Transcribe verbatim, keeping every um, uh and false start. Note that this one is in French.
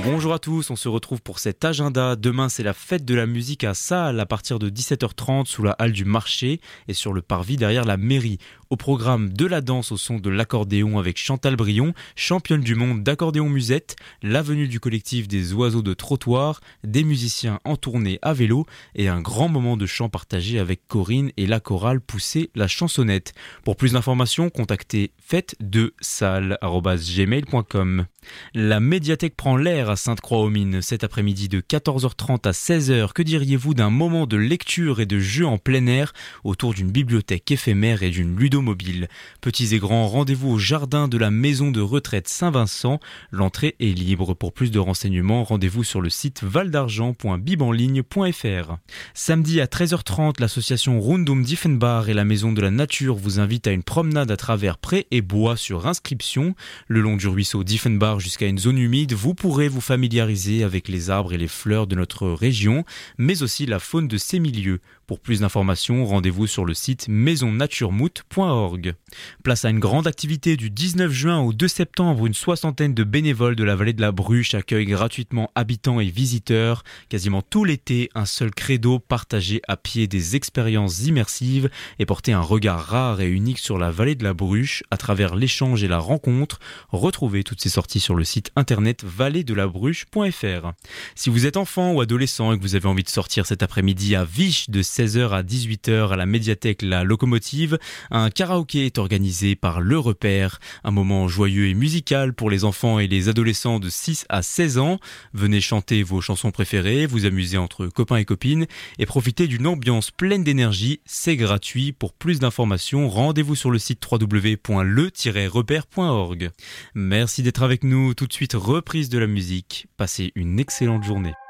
Bonjour à tous, on se retrouve pour cet agenda. Demain, c'est la fête de la musique à Salles à partir de dix-sept heures trente sous la halle du marché et sur le parvis derrière la mairie. Au programme, de la danse au son de l'accordéon avec Chantal Brion, championne du monde d'accordéon musette, la venue du collectif des oiseaux de trottoir, des musiciens en tournée à vélo et un grand moment de chant partagé avec Corinne et la chorale Pousser la chansonnette. Pour plus d'informations, contactez fête de salle arobase gmail point com. La médiathèque prend l'air à Sainte-Croix-aux-Mines cet après-midi de quatorze heures trente à seize heures. Que diriez-vous d'un moment de lecture et de jeu en plein air autour d'une bibliothèque éphémère et d'une ludomobile? Petits et grands, rendez-vous au jardin de la maison de retraite Saint-Vincent. L'entrée est libre. Pour plus de renseignements, rendez-vous sur le site valdargent point bibenligne point f r. Samedi à treize heures trente, l'association Rundum Diefenbach et la Maison de la Nature vous invitent à une promenade à travers prés et bois sur inscription. Le long du ruisseau Diefenbach jusqu'à une zone humide, vous pourrez vous familiariser avec les arbres et les fleurs de notre région, mais aussi la faune de ces milieux. Pour plus d'informations, rendez-vous sur le site maison nature mout point org. Place à une grande activité du dix-neuf juin au deux septembre. Une soixantaine de bénévoles de la vallée de la Bruche accueillent gratuitement habitants et visiteurs. Quasiment tout l'été, un seul credo, partager à pied des expériences immersives et porter un regard rare et unique sur la vallée de la Bruche à travers l'échange et la rencontre. Retrouvez toutes ces sorties sur le site internet vallée de la bruche point f r. Si vous êtes enfant ou adolescent et que vous avez envie de sortir cet après-midi à Viche de seize heures à dix-huit heures à la médiathèque La Locomotive, un karaoké est organisé par Le Repère, un moment joyeux et musical pour les enfants et les adolescents de six à seize ans. Venez chanter vos chansons préférées, vous amuser entre copains et copines et profiter d'une ambiance pleine d'énergie. C'est gratuit. Pour plus d'informations, rendez-vous sur le site w w w point le tiret repère point org. Merci d'être avec nous. Tout de suite, reprise de la musique. Passez une excellente journée.